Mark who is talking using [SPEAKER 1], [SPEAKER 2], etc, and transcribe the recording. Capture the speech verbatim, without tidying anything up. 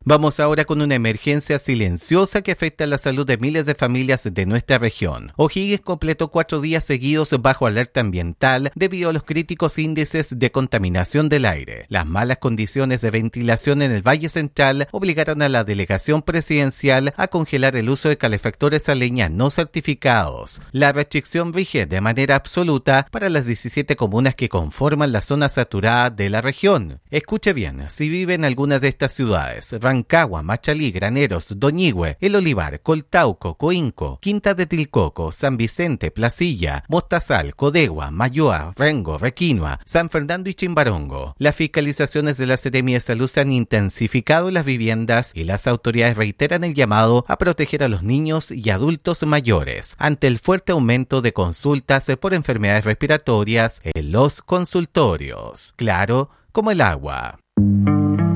[SPEAKER 1] Vamos ahora con una emergencia silenciosa que afecta la salud de miles de familias de nuestra región. O'Higgins completó cuatro días seguidos bajo alerta ambiental debido a los críticos índices de contaminación del aire. Las malas condiciones de ventilación en el Valle Central obligaron a la delegación presidencial a congelar el uso de calefactores a leña no certificados. La restricción rige de manera absoluta para las diecisiete comunas que conforman la zona saturada de la región. Escuche bien, si vive en algunas de estas ciudades, Rancagua, Machalí, Graneros, Doñihue, El Olivar, Coltauco, Coinco, Quinta de Tilcoco, San Vicente, Placilla, Mostazal, Codegua, Mayoa, Rengo, Requinoa, San Fernando y Chimbarongo. Las fiscalizaciones de la Seremia de Salud se han intensificado en las viviendas y las autoridades reiteran el llamado a proteger a los niños y adultos mayores ante el fuerte aumento de consultas por enfermedades respiratorias en los consultorios. Claro como el agua.